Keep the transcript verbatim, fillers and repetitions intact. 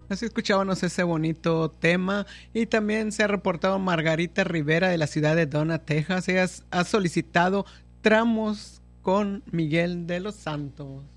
Así escuchábamos ese bonito tema y también se ha reportado Margarita Rivera de la ciudad de Donna, Texas. Ella ha solicitado Tramos con Miguel de los Santos.